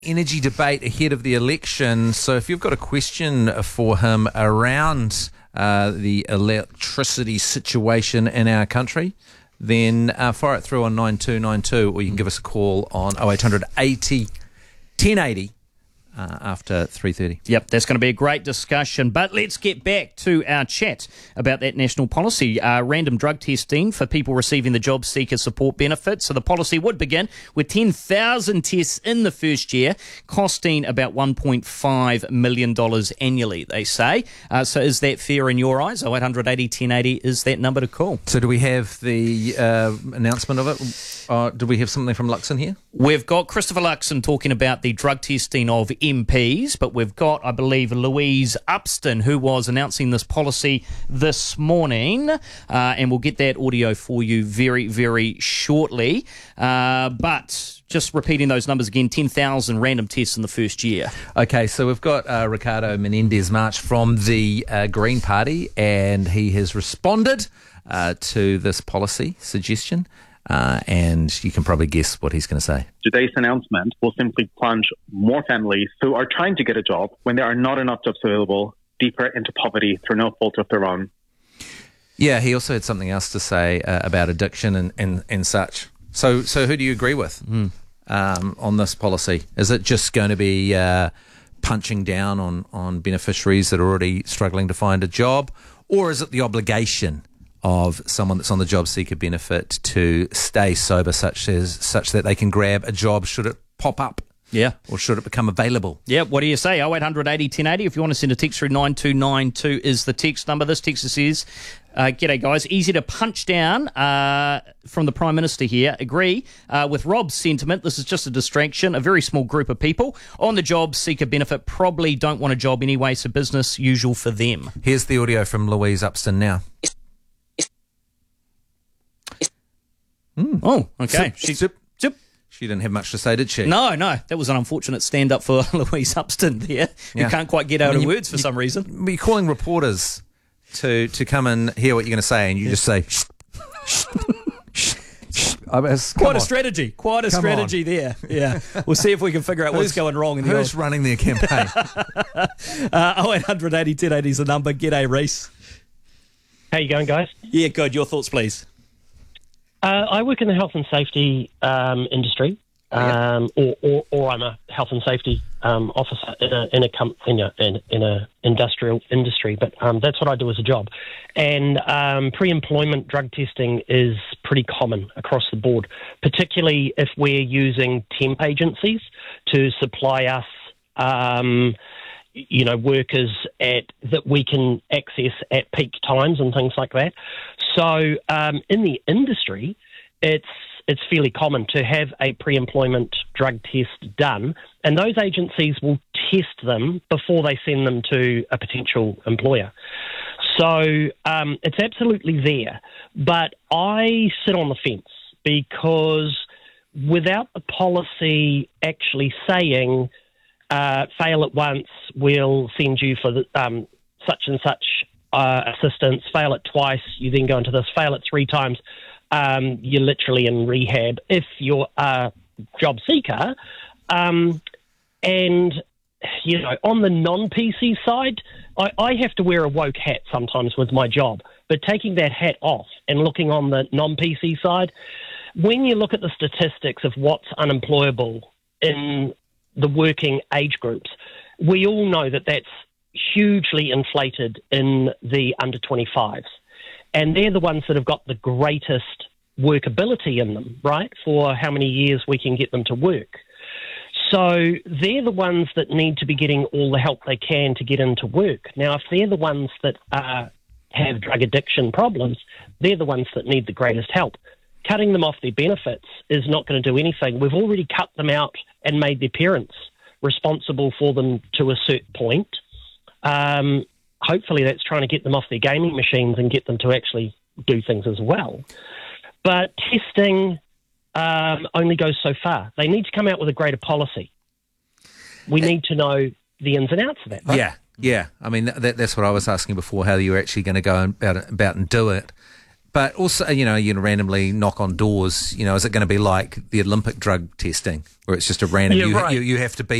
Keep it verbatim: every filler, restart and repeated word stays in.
energy debate ahead of the election. So if you've got a question for him around uh, the electricity situation in our country, then uh, fire it through on nine two nine two, or you can give us a call on oh eight hundred eighty ten eighty uh, after three thirty. Yep, that's going to be a great discussion. But let's get back to our chat about that national policy. Uh, random drug testing for people receiving the Job Seeker Support Benefit. So the policy would begin with ten thousand tests in the first year, costing about one point five million dollars annually, they say. Uh, so is that fair in your eyes? oh eight hundred eighty ten eighty is that number to call. So do we have the uh, announcement of it? Uh, do we have something from Luxon here? We've got Christopher Luxon talking about the drug testing of M Ps, but we've got, I believe, Louise Upston, who was announcing this policy this morning, uh, and we'll get that audio for you very, very shortly. Uh, but just repeating those numbers again, ten thousand random tests in the first year. Okay, so we've got uh, Ricardo Menendez-March from the uh, Green Party, and he has responded uh, to this policy suggestion. Uh, and you can probably guess what he's going to say. Today's announcement will simply plunge more families who are trying to get a job when there are not enough jobs available deeper into poverty through no fault of their own. Yeah, he also had something else to say uh, about addiction and, and, and such. So so who do you agree with mm. um, on this policy? Is it just going to be uh, punching down on, on beneficiaries that are already struggling to find a job? Or is it the obligation of someone that's on the job seeker benefit to stay sober such as such that they can grab a job should it pop up? Yeah. Or should it become available? Yeah, what do you say? oh eight hundred eighty ten eighty. If you want to send a text through nine two nine two is the text number. This texter says, uh, g'day guys, easy to punch down uh, from the Prime Minister here. Agree uh, with Rob's sentiment. This is just a distraction. A very small group of people on the job seeker benefit probably don't want a job anyway, so business usual for them. Here's the audio from Louise Upston now. Mm. Oh, okay. Zip, she, zip, zip. She didn't have much to say, did she? No, no. That was an unfortunate stand-up for Louise Upston there, yeah. who can't quite get out I mean, her you, words for you, some reason. You're calling reporters to, to come and hear what you're going to say, and you yeah. just say, shh, shh, shh, shh. Was, quite on. a strategy. Quite a come strategy on. there. Yeah. We'll see if we can figure out what's going wrong in the Who's old... running their campaign? uh, oh eight hundred eighty ten eighty is the number. G'day, Reese. How you going, guys? Yeah, good. Your thoughts, please. Uh, I work in the health and safety um, industry, um, or, or, or I'm a health and safety um, officer in a in a, com- in a in, in a industrial industry. But um, that's what I do as a job. And um, pre-employment drug testing is pretty common across the board, particularly if we're using temp agencies to supply us, um, you know, workers at that we can access at peak times and things like that. So um, in the industry, it's it's fairly common to have a pre-employment drug test done, and those agencies will test them before they send them to a potential employer. So um, it's absolutely there. But I sit on the fence because without the policy actually saying, uh, fail at once, we'll send you for the, um, such and such Uh, assistance, fail it twice, you then go into this, fail it three times, um, you're literally in rehab if you're a job seeker. Um, and, you know, on the non-P C side, I, I have to wear a woke hat sometimes with my job. But taking that hat off and looking on the non-P C side, when you look at the statistics of what's unemployable in the working age groups, we all know that that's hugely inflated in the under twenty-fives. And they're the ones that have got the greatest workability in them, right, for how many years we can get them to work. So they're the ones that need to be getting all the help they can to get into work. Now, if they're the ones that uh, have drug addiction problems, they're the ones that need the greatest help. Cutting them off their benefits is not going to do anything. We've already cut them out and made their parents responsible for them to a certain point. Um, hopefully that's trying to get them off their gaming machines and get them to actually do things as well. But testing um, only goes so far. They need to come out with a greater policy. We need to know the ins and outs of that. Right? Yeah, yeah. I mean, that, that's what I was asking before, how you were actually going to go about, about and do it. But also, you know, you randomly knock on doors. You know, is it going to be like the Olympic drug testing, where it's just a random? Yeah, you, right. you you have to be